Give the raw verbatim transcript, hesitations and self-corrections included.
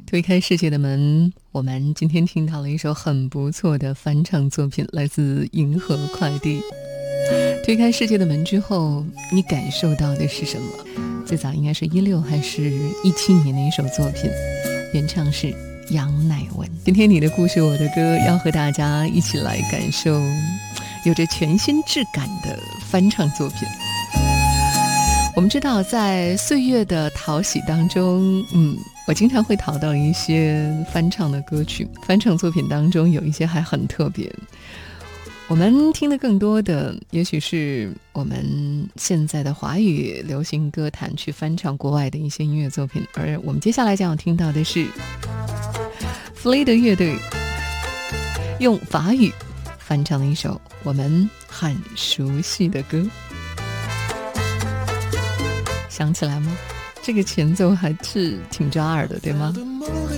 推开世界的门，我们今天听到了一首很不错的翻唱作品，来自银河快递。推开世界的门之后，你感受到的是什么？最早应该是一六还是一七年的一首作品，原唱是杨乃文。今天你的故事我的歌，要和大家一起来感受有着全新质感的翻唱作品。我们知道在岁月的淘洗当中，嗯，我经常会淘到一些翻唱的歌曲，翻唱作品当中有一些还很特别。我们听的更多的也许是我们现在的华语流行歌坛去翻唱国外的一些音乐作品，而我们接下来将要听到的是弗雷德乐队用法语翻唱的一首我们很熟悉的歌。想起来吗？这个前奏还是挺抓耳的，对吗？